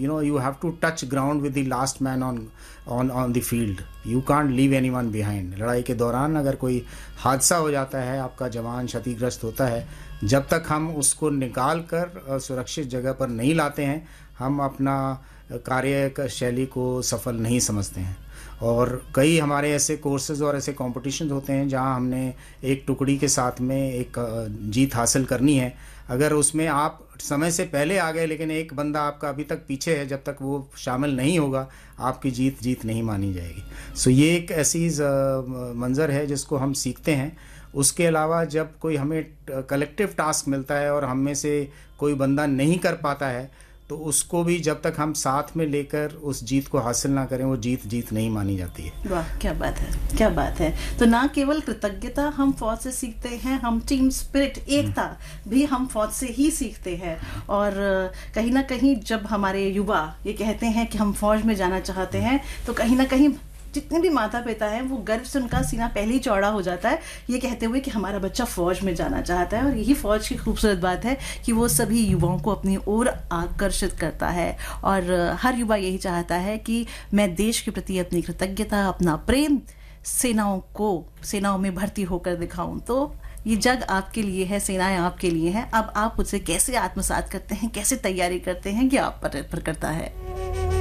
you have to touch ground with the last man on the field. You can't leave anyone behind. लड़ाई के दौरान अगर कोई हादसा हो जाता है, आपका जवान क्षतिग्रस्त होता है, जब तक हम उसको निकाल कर सुरक्षित जगह पर नहीं लाते हैं, हम अपना कार्य शैली को सफल नहीं समझते हैं। और कई हमारे ऐसे कोर्सेज और ऐसे कॉम्पिटिशन होते हैं जहां हमने एक टुकड़ी के साथ में एक जीत हासिल करनी है। अगर उसमें आप समय से पहले आ गए लेकिन एक बंदा आपका अभी तक पीछे है, जब तक वो शामिल नहीं होगा आपकी जीत नहीं मानी जाएगी। सो ये एक ऐसी मंजर है जिसको हम सीखते हैं। उसके अलावा जब कोई हमें कलेक्टिव टास्क मिलता है और हम में से कोई बंदा नहीं कर पाता है, तो उसको भी जब तक हम साथ में लेकर उस जीत को हासिल ना करें, वो जीत नहीं मानी जाती है। वाह, क्या बात है, क्या बात है। तो ना केवल कृतज्ञता हम फौज से सीखते हैं, हम टीम स्पिरिट, एकता भी हम फौज से ही सीखते हैं। और कहीं ना कहीं जब हमारे युवा ये कहते हैं कि हम फौज में जाना चाहते हैं, तो कहीं ना कहीं जितने भी माता पिता हैं वो गर्व से उनका सीना पहले ही चौड़ा हो जाता है, ये कहते हुए कि हमारा बच्चा फौज में जाना चाहता है। और यही फौज की खूबसूरत बात है कि वो सभी युवाओं को अपनी ओर आकर्षित करता है। और हर युवा यही चाहता है कि मैं देश के प्रति अपनी कृतज्ञता, अपना प्रेम सेनाओं में भर्ती होकर दिखाऊं। तो ये जग आपके लिए है, सेनाएं आपके लिए हैं। अब आप उससे कैसे आत्मसात करते हैं, कैसे तैयारी करते हैं, ये आप पर निर्भर करता है।